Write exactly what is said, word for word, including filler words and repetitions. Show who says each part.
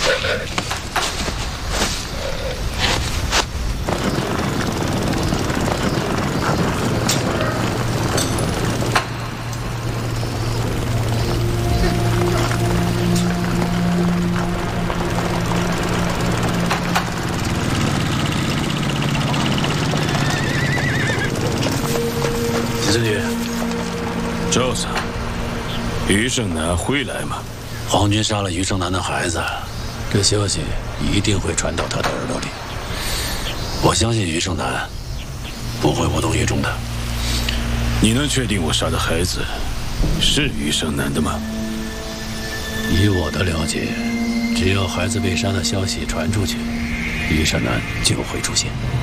Speaker 1: 子女，
Speaker 2: 赵桑，余胜男会来吗？
Speaker 1: 皇军杀了余胜男的孩子，这消息一定会传到他的耳朵里。我相信余胜男不会无动于衷的。
Speaker 2: 你能确定我杀的孩子是余胜男的吗？
Speaker 1: 以我的了解，只要孩子被杀的消息传出去，余胜男就会出现。